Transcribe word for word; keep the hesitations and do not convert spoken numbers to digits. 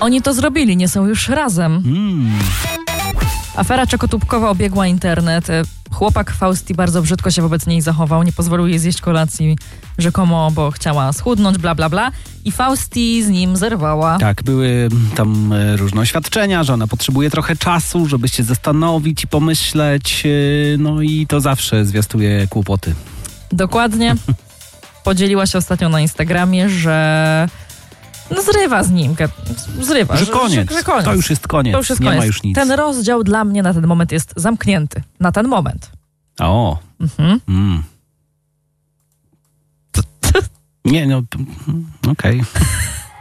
Oni to zrobili, nie są już razem. Mm. Afera czekotubkowa obiegła internet. Chłopak Fausti bardzo brzydko się wobec niej zachował, nie pozwolił jej zjeść kolacji rzekomo, bo chciała schudnąć, bla, bla, bla. I Fausti z nim zerwała. Tak, były tam e, różne oświadczenia, że ona potrzebuje trochę czasu, żeby się zastanowić i pomyśleć. E, no i to zawsze zwiastuje kłopoty. Dokładnie. Podzieliła się ostatnio na Instagramie, że no zrywa z nim. Zrywa. Że koniec. Że, że koniec. To już jest koniec. To już jest nie koniec. ma już nic. Ten rozdział dla mnie na ten moment jest zamknięty. Na ten moment. O. Mhm. Mm. Nie, no, okej. Okay.